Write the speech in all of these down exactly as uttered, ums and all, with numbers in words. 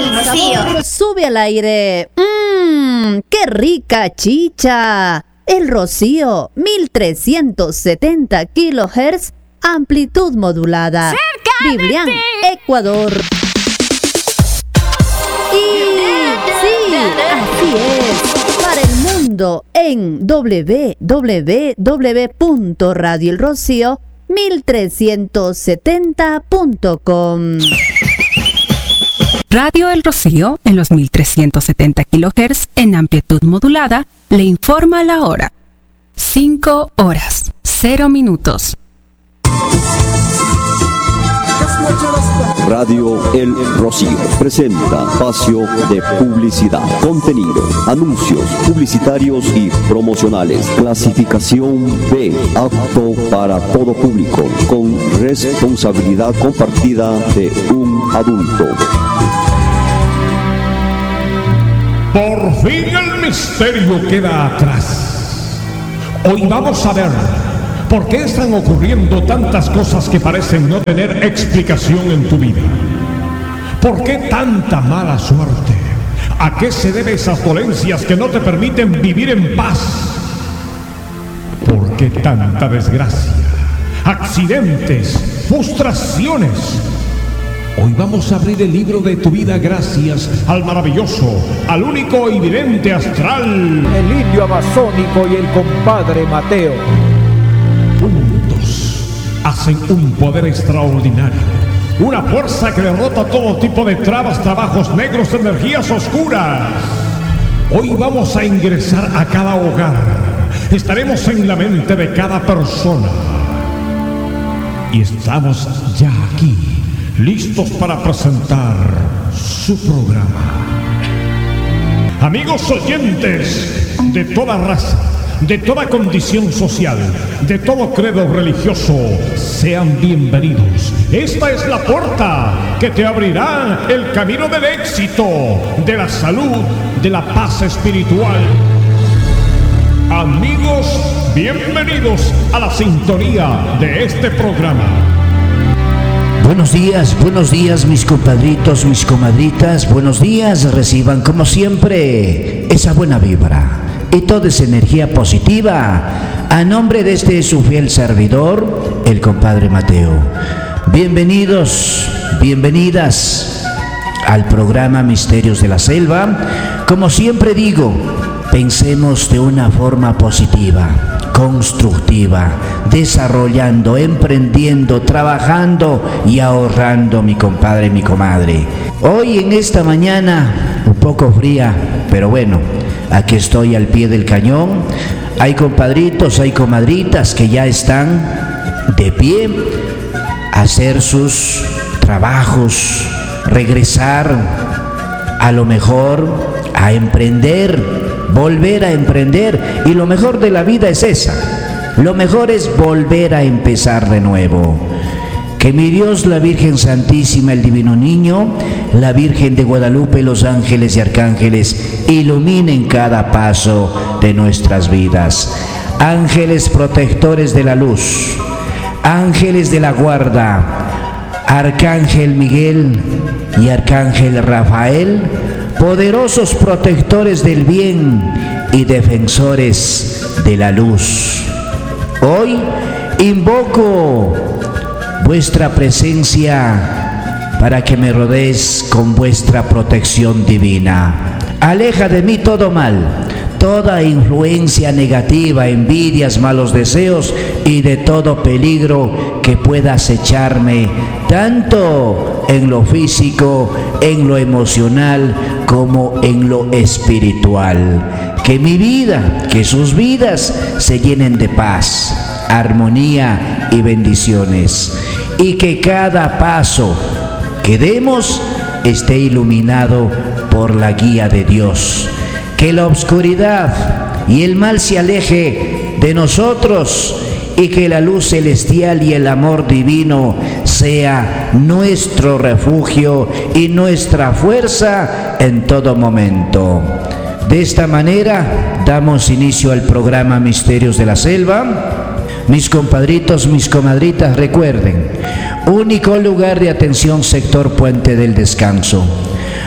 Rocío. Sube al aire. Mmm, qué rica chicha. El Rocío, mil trescientos setenta kilohertz, amplitud modulada. ¡Cerca Biblián, de ti! Ecuador. Y sí, así es. Para el mundo en doble u doble u doble u punto radio el rocío mil trescientos setenta punto com. Radio El Rocío, en los mil trescientos setenta kilohertz en amplitud modulada, le informa la hora. cinco horas, cero minutos. Radio El Rocío presenta espacio de publicidad, contenido, anuncios publicitarios y promocionales. Clasificación B, apto para todo público, con responsabilidad compartida de un adulto. Por fin el misterio queda atrás. Hoy vamos a ver por qué están ocurriendo tantas cosas que parecen no tener explicación en tu vida. ¿Por qué tanta mala suerte? ¿A qué se deben esas dolencias que no te permiten vivir en paz? ¿Por qué tanta desgracia? Accidentes, frustraciones. Hoy vamos a abrir el libro de tu vida gracias al maravilloso, al único evidente astral, el indio amazónico y el compadre Mateo. Juntos hacen un poder extraordinario, una fuerza que derrota todo tipo de trabas, trabajos negros, energías oscuras. Hoy vamos a ingresar a cada hogar, estaremos en la mente de cada persona y estamos ya aquí, listos para presentar su programa. Amigos oyentes de toda raza, de toda condición social, de todo credo religioso, sean bienvenidos. Esta es la puerta que te abrirá el camino del éxito, de la salud, de la paz espiritual. Amigos, bienvenidos a la sintonía de este programa. Buenos días, buenos días mis compadritos, mis comadritas, buenos días, reciban como siempre esa buena vibra y toda esa energía positiva a nombre de este su fiel servidor, el compadre Mateo. Bienvenidos, bienvenidas al programa Misterios de la Selva. Como siempre digo, pensemos de una forma positiva, constructiva, desarrollando, emprendiendo, trabajando y ahorrando, mi compadre, mi comadre. Hoy en esta mañana un poco fría, pero bueno, aquí estoy al pie del cañón. Hay compadritos, hay comadritas que ya están de pie a hacer sus trabajos, regresar a lo mejor a emprender, volver a emprender, y lo mejor de la vida es esa, lo mejor es volver a empezar de nuevo. Que mi Dios, la Virgen Santísima, el Divino Niño, la Virgen de Guadalupe, los ángeles y arcángeles iluminen cada paso de nuestras vidas. Ángeles protectores de la luz, ángeles de la guarda, Arcángel Miguel y Arcángel Rafael, poderosos protectores del bien y defensores de la luz. Hoy invoco vuestra presencia para que me rodees con vuestra protección divina. Aleja de mí todo mal, toda influencia negativa, envidias, malos deseos y de todo peligro que pueda acecharme, tanto en lo físico, en lo emocional, como en lo espiritual. Que mi vida, que sus vidas se llenen de paz, armonía y bendiciones, y que cada paso que demos esté iluminado por la guía de Dios. Que la oscuridad y el mal se aleje de nosotros y que la luz celestial y el amor divino sea nuestro refugio y nuestra fuerza en todo momento. De esta manera damos inicio al programa Misterios de la Selva. Mis compadritos, mis comadritas, recuerden, único lugar de atención sector Puente del Descanso.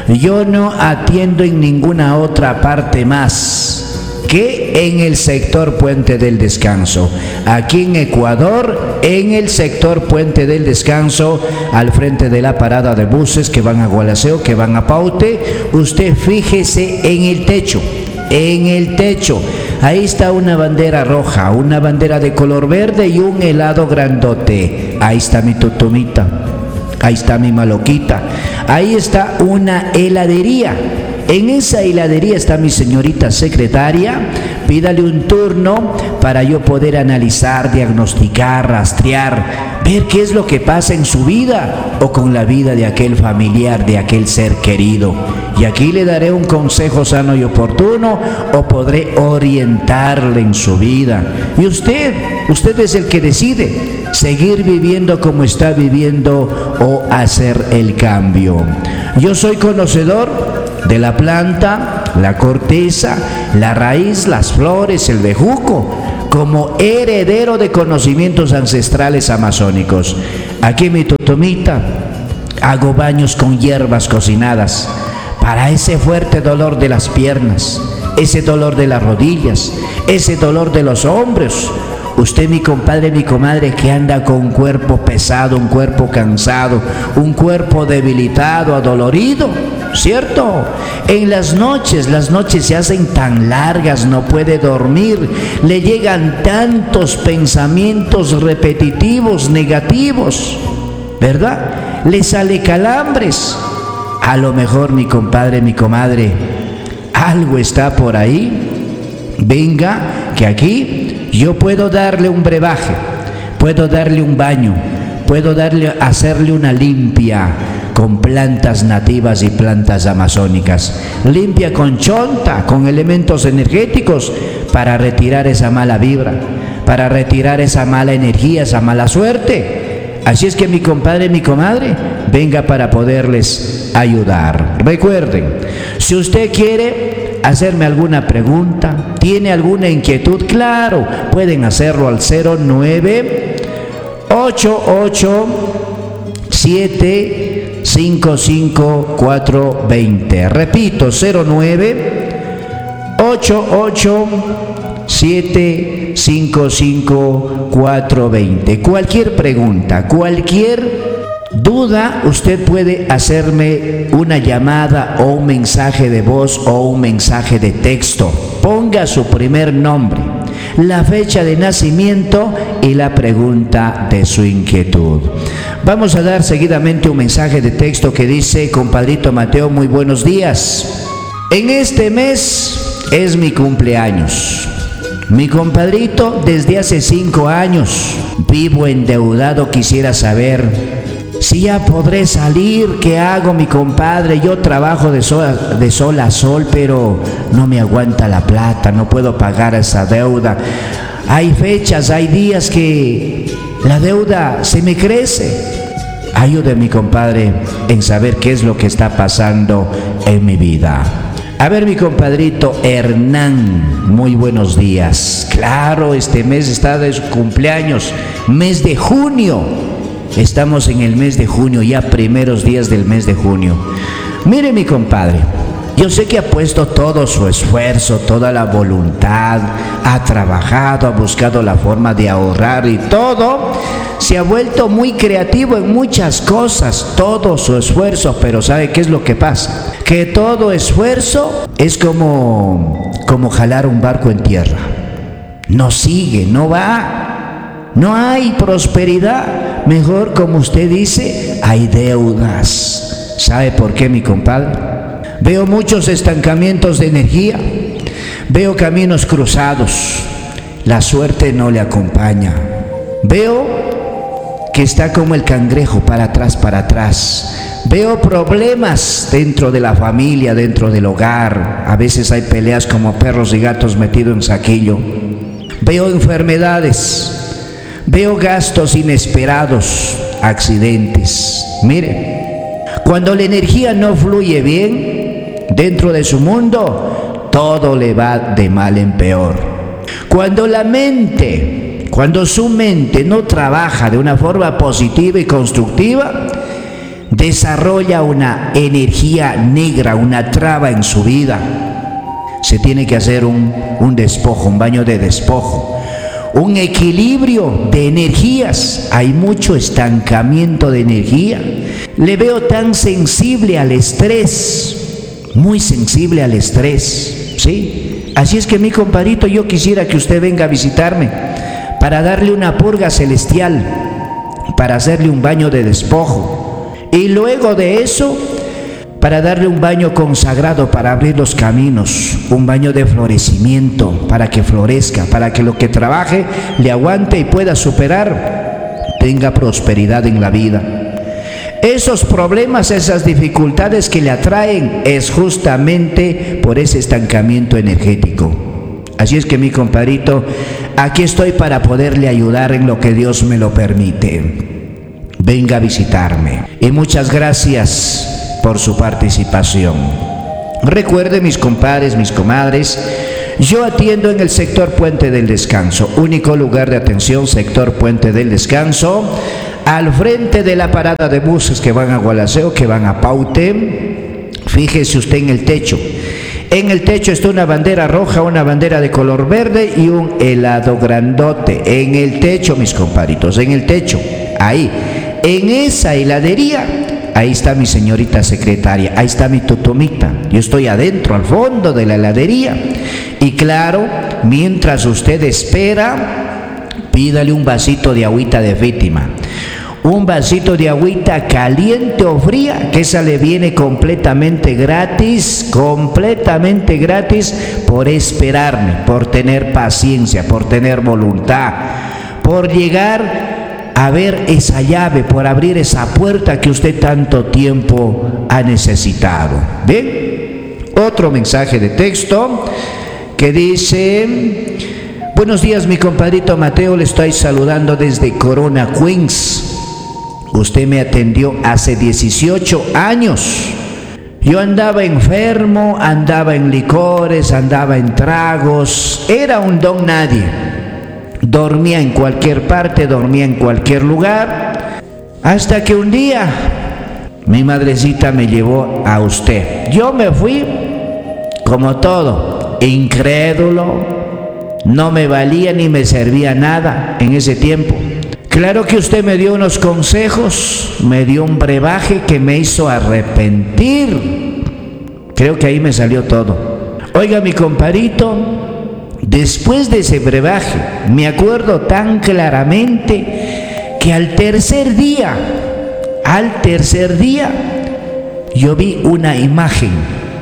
Yo no atiendo en ninguna otra parte más que en el sector Puente del Descanso. Aquí en Ecuador, en el sector Puente del Descanso, al frente de la parada de buses que van a Gualaceo, que van a Paute, usted fíjese en el techo, en el techo. Ahí está una bandera roja, una bandera de color verde y un helado grandote. Ahí está mi tutumita, ahí está mi maloquita, ahí está una heladería. En esa heladería está mi señorita secretaria. Pídale un turno para yo poder analizar, diagnosticar, rastrear, ver qué es lo que pasa en su vida o con la vida de aquel familiar, de aquel ser querido. Y aquí le daré un consejo sano y oportuno, o podré orientarle en su vida. Y usted, usted es el que decide seguir viviendo como está viviendo o hacer el cambio. Yo soy conocedor de la planta, la corteza, la raíz, las flores, el bejuco, como heredero de conocimientos ancestrales amazónicos. Aquí en mi tutumita hago baños con hierbas cocinadas para ese fuerte dolor de las piernas, ese dolor de las rodillas, ese dolor de los hombros. Usted, mi compadre, mi comadre, que anda con un cuerpo pesado, un cuerpo cansado, un cuerpo debilitado, adolorido, ¿cierto? En las noches, las noches se hacen tan largas, no puede dormir, le llegan tantos pensamientos repetitivos, negativos, ¿verdad? Le sale calambres. A lo mejor, mi compadre, mi comadre, algo está por ahí. Venga, que aquí yo puedo darle un brebaje, puedo darle un baño, puedo darle, hacerle una limpia con plantas nativas y plantas amazónicas, limpia con chonta, con elementos energéticos para retirar esa mala vibra, para retirar esa mala energía, esa mala suerte. Así es que mi compadre, mi comadre, venga para poderles ayudar. Recuerden, si usted quiere hacerme alguna pregunta, tiene alguna inquietud, claro, pueden hacerlo al cero nueve ocho ocho siete cinco cinco cuatro dos cero. Repito, cero nueve ocho ocho siete cinco cinco cuatro dos cero. Cualquier pregunta, cualquier duda, usted puede hacerme una llamada o un mensaje de voz o un mensaje de texto. Ponga su primer nombre, la fecha de nacimiento y la pregunta de su inquietud. Vamos a dar seguidamente un mensaje de texto que dice: compadrito Mateo, muy buenos días. En este mes es mi cumpleaños. Mi compadrito, desde hace cinco años vivo endeudado. Quisiera saber si ya podré salir. ¿Qué hago, mi compadre? Yo trabajo de sol, de sol a sol, pero no me aguanta la plata, no puedo pagar esa deuda. Hay fechas, hay días que la deuda se me crece. Ayude, mi compadre, en saber qué es lo que está pasando en mi vida. A ver, mi compadrito Hernán, muy buenos días. Claro, este mes está de su cumpleaños, mes de junio. Estamos en el mes de junio, ya primeros días del mes de junio. Mire, mi compadre, yo sé que ha puesto todo su esfuerzo, toda la voluntad, ha trabajado, ha buscado la forma de ahorrar y todo. Se ha vuelto muy creativo en muchas cosas, todo su esfuerzo, pero ¿sabe qué es lo que pasa? Que todo esfuerzo es como, como jalar un barco en tierra. No sigue, no va, no hay prosperidad. Mejor, como usted dice, hay deudas. ¿Sabe por qué, mi compadre? Veo muchos estancamientos de energía, veo caminos cruzados, la suerte no le acompaña. Veo que está como el cangrejo, para atrás, para atrás. Veo problemas dentro de la familia, dentro del hogar. A veces hay peleas como perros y gatos metidos en saquillo. Veo enfermedades, veo gastos inesperados, accidentes. Mire, cuando la energía no fluye bien dentro de su mundo, todo le va de mal en peor. Cuando la mente, cuando su mente no trabaja de una forma positiva y constructiva, desarrolla una energía negra, una traba en su vida, se tiene que hacer un, un despojo, un baño de despojo, un equilibrio de energías. Hay mucho estancamiento de energía. Le veo tan sensible al estrés, muy sensible al estrés, ¿sí? Así es que, mi compadrito, yo quisiera que usted venga a visitarme para darle una purga celestial, para hacerle un baño de despojo, y luego de eso para darle un baño consagrado, para abrir los caminos, un baño de florecimiento, para que florezca, para que lo que trabaje le aguante y pueda superar, tenga prosperidad en la vida. Esos problemas, esas dificultades que le atraen, es justamente por ese estancamiento energético. Así es que, mi compadrito, aquí estoy para poderle ayudar en lo que Dios me lo permite. Venga a visitarme. Y muchas gracias por su participación. Recuerde, mis compadres, mis comadres, yo atiendo en el sector Puente del Descanso, único lugar de atención, sector Puente del Descanso, al frente de la parada de buses que van a Gualaceo, que van a Paute. Fíjese usted en el techo. En el techo está una bandera roja, una bandera de color verde y un helado grandote. En el techo, mis compadritos, en el techo, ahí, en esa heladería, ahí está mi señorita secretaria, ahí está mi tutumita. Yo estoy adentro, al fondo de la heladería. Y claro, mientras usted espera, pídale un vasito de agüita de víctima. Un vasito de agüita caliente o fría, que esa le viene completamente gratis, completamente gratis, por esperarme, por tener paciencia, por tener voluntad, por llegar a ver esa llave, por abrir esa puerta que usted tanto tiempo ha necesitado. ¿Bien? Otro mensaje de texto que dice: buenos días, mi compadrito Mateo, le estoy saludando desde Corona, Queens. Usted me atendió hace dieciocho años. Yo andaba enfermo, andaba en licores, andaba en tragos, era un don nadie. Dormía en cualquier parte, dormía en cualquier lugar, hasta que un día mi madrecita me llevó a usted. Yo me fui como todo, incrédulo, no me valía ni me servía nada en ese tiempo. Claro que usted me dio unos consejos, me dio un brebaje que me hizo arrepentir. Creo que ahí me salió todo. Oiga, mi compadrito, después de ese brebaje, me acuerdo tan claramente que al tercer día, al tercer día, yo vi una imagen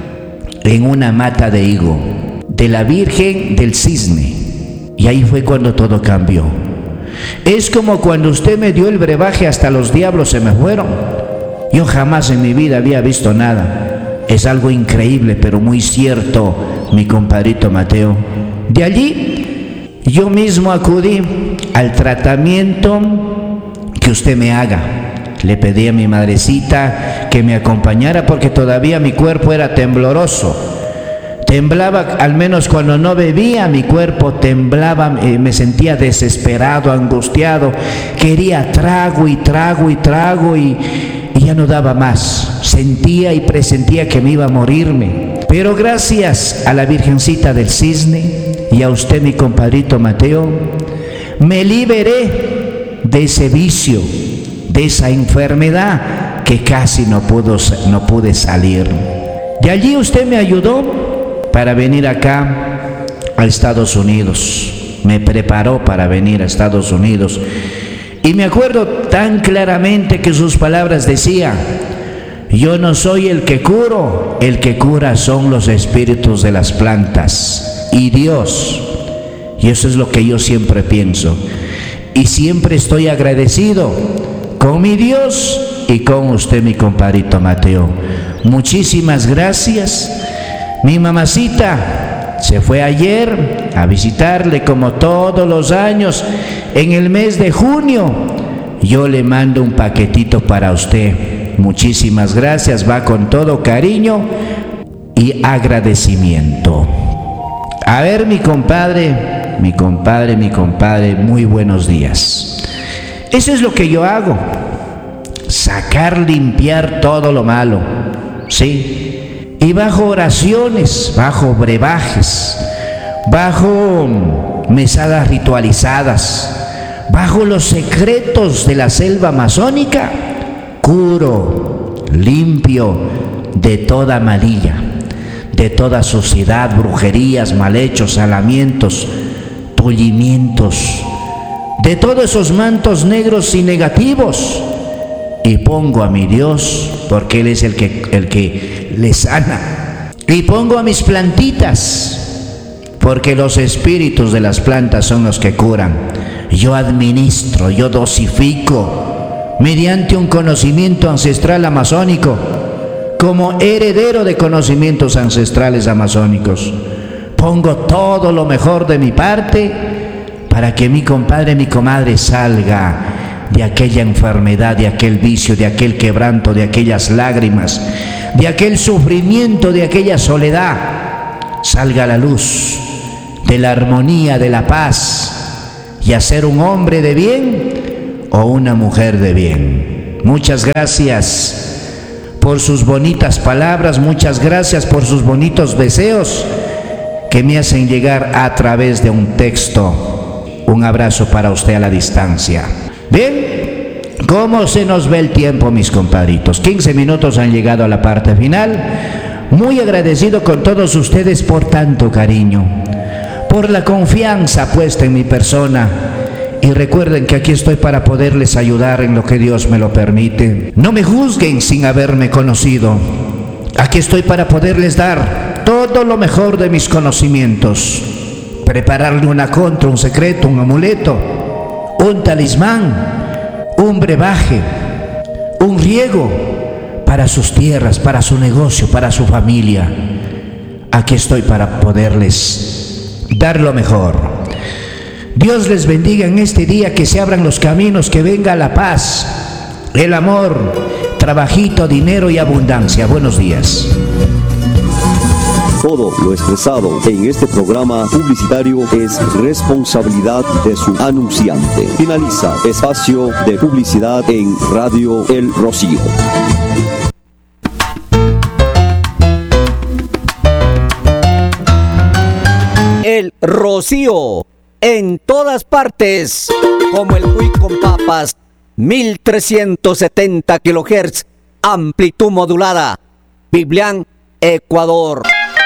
en una mata de higo de la Virgen del Cisne. Y ahí fue cuando todo cambió. Es como cuando usted me dio el brebaje, hasta los diablos se me fueron. Yo jamás en mi vida había visto nada. Es algo increíble, pero muy cierto, mi compadrito Mateo. De allí, yo mismo acudí al tratamiento que usted me haga. Le pedí a mi madrecita que me acompañara porque todavía mi cuerpo era tembloroso. Temblaba, al menos cuando no bebía, mi cuerpo temblaba, eh, me sentía desesperado, angustiado, quería trago y trago y trago y, y ya no daba más. Sentía y presentía que me iba a morirme. Pero gracias a la Virgencita del Cisne y a usted, mi compadrito Mateo, me liberé de ese vicio, de esa enfermedad que casi no, pudo, no pude salir. De allí usted me ayudó para venir acá a Estados Unidos. Me preparó para venir a Estados Unidos. Y me acuerdo tan claramente que sus palabras decían: yo no soy el que curo, el que cura son los espíritus de las plantas y Dios. Y eso es lo que yo siempre pienso. Y siempre estoy agradecido con mi Dios y con usted, mi compadrito Mateo. Muchísimas gracias. Mi mamacita se fue ayer a visitarle como todos los años en el mes de junio. Yo le mando un paquetito para usted. Muchísimas gracias, va con todo cariño y agradecimiento. A ver, mi compadre, mi compadre, mi compadre, muy buenos días. Eso es lo que yo hago. sacar, limpiar todo lo malo, ¿sí? Y bajo oraciones, bajo brebajes, bajo mesadas ritualizadas, bajo los secretos de la selva amazónica, curo, limpio de toda malilla, de toda suciedad, brujerías, malhechos, salamientos, tullimientos, de todos esos mantos negros y negativos, y pongo a mi Dios, porque Él es el que, el que le sana, y pongo a mis plantitas, porque los espíritus de las plantas son los que curan. Yo administro, yo dosifico, mediante un conocimiento ancestral amazónico, como heredero de conocimientos ancestrales amazónicos. Pongo todo lo mejor de mi parte para que mi compadre, mi comadre salga de aquella enfermedad, de aquel vicio, de aquel quebranto, de aquellas lágrimas, de aquel sufrimiento, de aquella soledad. Salga a la luz de la armonía, de la paz, y a ser un hombre de bien o una mujer de bien. Muchas gracias por sus bonitas palabras, muchas gracias por sus bonitos deseos que me hacen llegar a través de un texto. Un abrazo para usted a la distancia. Bien, ¿cómo se nos ve el tiempo, mis compadritos? quince minutos han llegado a la parte final. Muy agradecido con todos ustedes por tanto cariño, por la confianza puesta en mi persona. Y recuerden que aquí estoy para poderles ayudar en lo que Dios me lo permite. No me juzguen sin haberme conocido. Aquí estoy para poderles dar todo lo mejor de mis conocimientos. Prepararle una contra, un secreto, un amuleto, un talismán, un brebaje, un riego para sus tierras, para su negocio, para su familia. Aquí estoy para poderles dar lo mejor. Dios les bendiga en este día, que se abran los caminos, que venga la paz, el amor, trabajito, dinero y abundancia. Buenos días. Todo lo expresado en este programa publicitario es responsabilidad de su anunciante. Finaliza espacio de publicidad en Radio El Rocío. El Rocío, en todas partes, como el Quick con papas, mil trescientos setenta kilohertz, amplitud modulada, Biblián, Ecuador.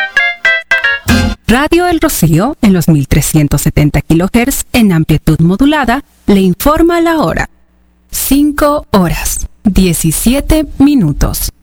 Radio El Rocío, en los mil trescientos setenta kilohertz en amplitud modulada, le informa la hora. cinco horas, diecisiete minutos.